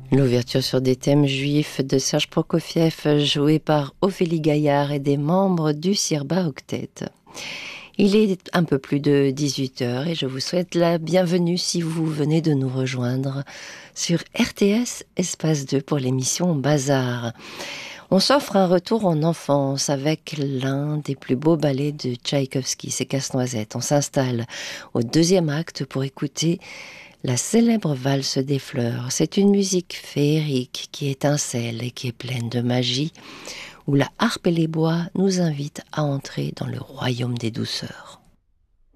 L'ouverture sur des thèmes juifs de Serge Prokofiev, joué par Ophélie Gaillard et des membres du Sirba Octet. Il est un peu plus de 18 heures et je vous souhaite la bienvenue si vous venez de nous rejoindre sur RTS Espace 2 pour l'émission Bazar. On s'offre un retour en enfance avec l'un des plus beaux ballets de Tchaïkovski, c'est Casse-Noisette. On s'installe au deuxième acte pour écouter la célèbre valse des fleurs. C'est une musique féerique qui étincelle et qui est pleine de magie, où la harpe et les bois nous invitent à entrer dans le royaume des douceurs.